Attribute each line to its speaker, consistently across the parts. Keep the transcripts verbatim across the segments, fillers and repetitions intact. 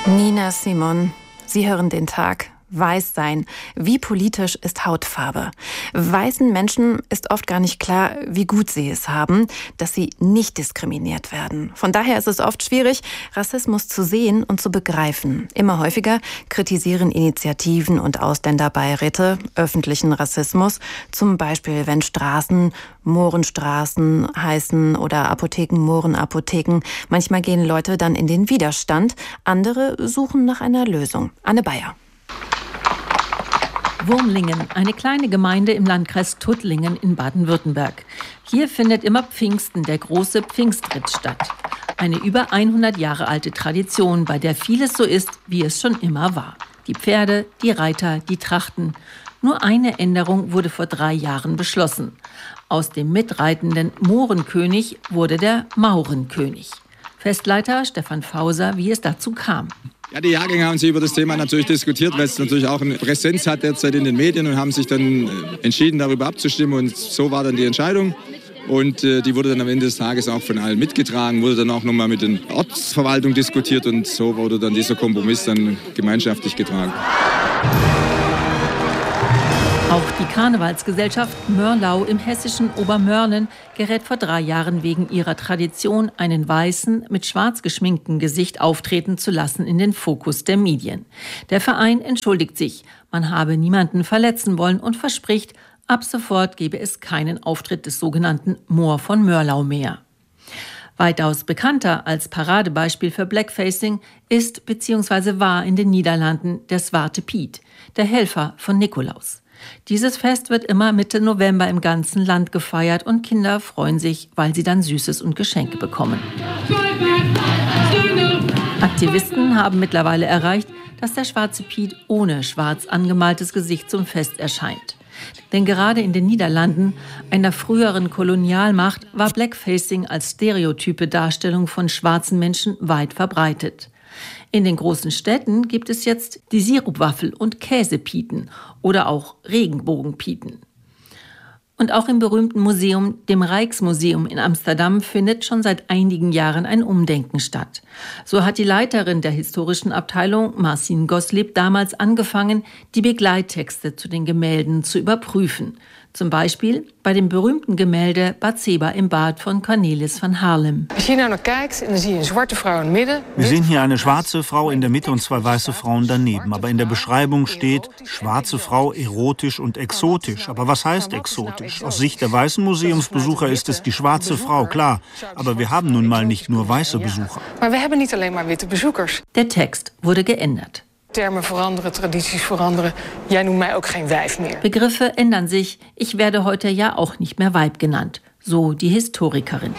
Speaker 1: Nina Simon, Sie hören den Tag. Weiß sein. Wie politisch ist Hautfarbe? Weißen Menschen ist oft gar nicht klar, wie gut sie es haben, dass sie nicht diskriminiert werden. Von daher ist es oft schwierig, Rassismus zu sehen und zu begreifen. Immer häufiger kritisieren Initiativen und Ausländerbeiräte öffentlichen Rassismus. Zum Beispiel, wenn Straßen Mohrenstraßen heißen oder Apotheken Mohrenapotheken. Manchmal gehen Leute dann in den Widerstand. Andere suchen nach einer Lösung. Anne Bayer.
Speaker 2: Wurmlingen, eine kleine Gemeinde im Landkreis Tuttlingen in Baden-Württemberg. Hier findet immer Pfingsten der große Pfingstritt statt. Eine über hundert Jahre alte Tradition, bei der vieles so ist, wie es schon immer war. Die Pferde, die Reiter, die Trachten. Nur eine Änderung wurde vor drei Jahren beschlossen. Aus dem mitreitenden Mohrenkönig wurde der Maurenkönig. Festleiter Stefan Fauser, wie es dazu kam.
Speaker 3: Ja, die Jahrgänge haben sich über das Thema natürlich diskutiert, weil es natürlich auch eine Präsenz hat derzeit in den Medien und haben sich dann entschieden, darüber abzustimmen. Und so war dann die Entscheidung. Und äh, die wurde dann am Ende des Tages auch von allen mitgetragen, wurde dann auch nochmal mit der Ortsverwaltung diskutiert und so wurde dann dieser Kompromiss dann gemeinschaftlich getragen.
Speaker 2: Auch die Karnevalsgesellschaft Mörlau im hessischen Obermörlen gerät vor drei Jahren wegen ihrer Tradition, einen weißen, mit schwarz geschminkten Gesicht auftreten zu lassen, in den Fokus der Medien. Der Verein entschuldigt sich, man habe niemanden verletzen wollen und verspricht, ab sofort gebe es keinen Auftritt des sogenannten Moor von Mörlau mehr. Weitaus bekannter als Paradebeispiel für Blackfacing ist bzw. war in den Niederlanden der Zwarte Piet, der Helfer von Nikolaus. Dieses Fest wird immer Mitte November im ganzen Land gefeiert und Kinder freuen sich, weil sie dann Süßes und Geschenke bekommen. Aktivisten haben mittlerweile erreicht, dass der Schwarze Piet ohne schwarz angemaltes Gesicht zum Fest erscheint. Denn gerade in den Niederlanden, einer früheren Kolonialmacht, war Blackfacing als stereotype Darstellung von schwarzen Menschen weit verbreitet. In den großen Städten gibt es jetzt die Sirupwaffel- und Käsepieten oder auch Regenbogenpieten. Und auch im berühmten Museum, dem Rijksmuseum in Amsterdam, findet schon seit einigen Jahren ein Umdenken statt. So hat die Leiterin der historischen Abteilung, Marcin Gottlieb, damals angefangen, die Begleittexte zu den Gemälden zu überprüfen. Zum Beispiel bei dem berühmten Gemälde Bathseba im Bad von Cornelis van Haarlem.
Speaker 4: Wir sehen hier eine schwarze Frau in der Mitte und zwei weiße Frauen daneben. Aber in der Beschreibung steht, schwarze Frau erotisch und exotisch. Aber was heißt exotisch? Aus Sicht der weißen Museumsbesucher ist es die schwarze Frau, klar. Aber wir haben nun mal nicht nur weiße Besucher.
Speaker 2: Der Text wurde geändert.
Speaker 5: Termen veranderen, tradities veranderen. Jij noemt mij ook geen wijf meer.
Speaker 2: Begriffe ändern sich. Ich werde heute ja auch nicht mehr Weib genannt. So die Historikerin.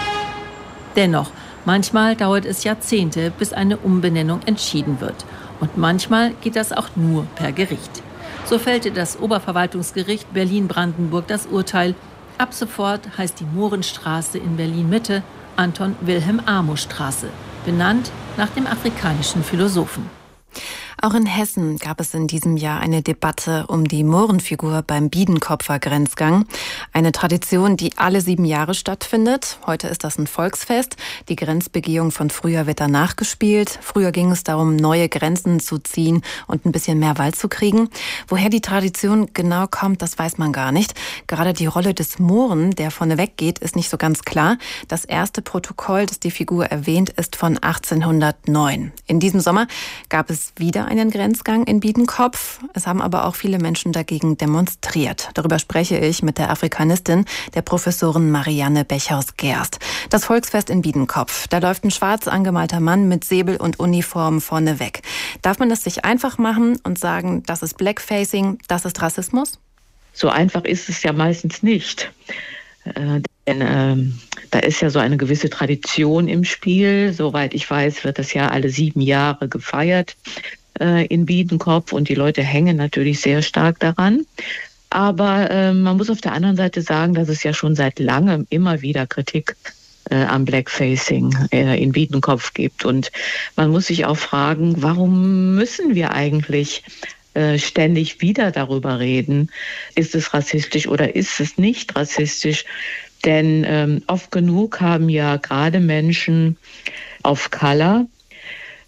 Speaker 2: Dennoch, manchmal dauert es Jahrzehnte, bis eine Umbenennung entschieden wird. Und manchmal geht das auch nur per Gericht. So fällte das Oberverwaltungsgericht Berlin-Brandenburg das Urteil. Ab sofort heißt die Mohrenstraße in Berlin-Mitte Anton-Wilhelm-Amo-Straße, benannt nach dem afrikanischen Philosophen.
Speaker 1: Auch in Hessen gab es in diesem Jahr eine Debatte um die Mohrenfigur beim Biedenkopfer Grenzgang. Eine Tradition, die alle sieben Jahre stattfindet. Heute ist das ein Volksfest. Die Grenzbegehung von früher wird danach gespielt. Früher ging es darum, neue Grenzen zu ziehen und ein bisschen mehr Wald zu kriegen. Woher die Tradition genau kommt, das weiß man gar nicht. Gerade die Rolle des Mohren, der vorneweg geht, ist nicht so ganz klar. Das erste Protokoll, das die Figur erwähnt, ist von achtzehnhundertneun. In diesem Sommer gab es wieder einen Grenzgang in Biedenkopf. Es haben aber auch viele Menschen dagegen demonstriert. Darüber spreche ich mit der Afrikanistin, der Professorin Marianne Bechhaus-Gerst. Das Volksfest in Biedenkopf. Da läuft ein schwarz angemalter Mann mit Säbel und Uniform vorne weg. Darf man es sich einfach machen und sagen, das ist Blackfacing, das ist Rassismus?
Speaker 6: So einfach ist es ja meistens nicht. Äh, denn äh, da ist ja so eine gewisse Tradition im Spiel. Soweit ich weiß, wird das ja alle sieben Jahre gefeiert äh, in Biedenkopf und die Leute hängen natürlich sehr stark daran. Aber äh, man muss auf der anderen Seite sagen, dass es ja schon seit langem immer wieder Kritik äh, am Blackfacing äh, in Biedenkopf gibt. Und man muss sich auch fragen, warum müssen wir eigentlich äh, ständig wieder darüber reden? Ist es rassistisch oder ist es nicht rassistisch? Denn ähm, oft genug haben ja gerade Menschen of Color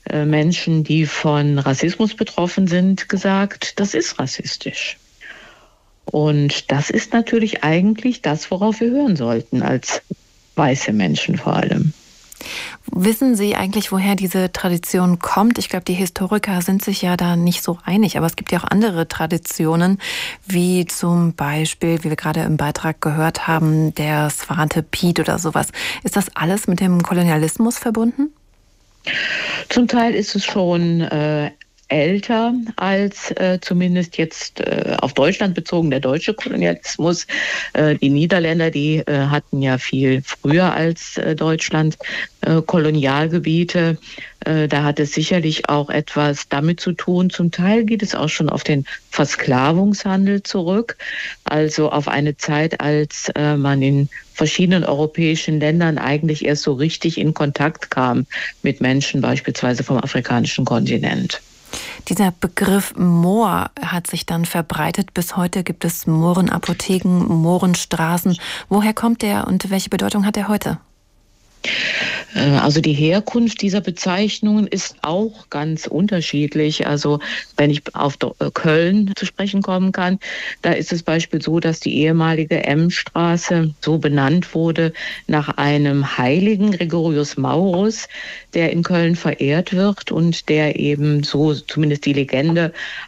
Speaker 6: äh, Menschen, die von Rassismus betroffen sind, gesagt, das ist rassistisch. Und das ist natürlich eigentlich das, worauf wir hören sollten, als weiße Menschen vor allem.
Speaker 1: Wissen Sie eigentlich, woher diese Tradition kommt? Ich glaube, die Historiker sind sich ja da nicht so einig, aber es gibt ja auch andere Traditionen, wie zum Beispiel, wie wir gerade im Beitrag gehört haben, der Swarte Piet oder sowas. Ist das alles mit dem Kolonialismus verbunden?
Speaker 6: Zum Teil ist es schon äh, älter als äh, zumindest jetzt äh, auf Deutschland bezogen der deutsche Kolonialismus. Äh, die Niederländer, die äh, hatten ja viel früher als äh, Deutschland äh, Kolonialgebiete. Äh, da hat es sicherlich auch etwas damit zu tun. Zum Teil geht es auch schon auf den Versklavungshandel zurück, also auf eine Zeit, als äh, man in verschiedenen europäischen Ländern eigentlich erst so richtig in Kontakt kam mit Menschen, beispielsweise vom afrikanischen Kontinent.
Speaker 1: Dieser Begriff Moor hat sich dann verbreitet. Bis heute gibt es Mohrenapotheken, Mohrenstraßen. Woher kommt der und welche Bedeutung hat er heute?
Speaker 6: Also die Herkunft dieser Bezeichnungen ist auch ganz unterschiedlich. Also wenn ich auf Köln zu sprechen kommen kann, da ist es beispielsweise so, dass die ehemalige M-Straße so benannt wurde nach einem Heiligen, Gregorius Maurus, der in Köln verehrt wird und der eben, so zumindest die Legende,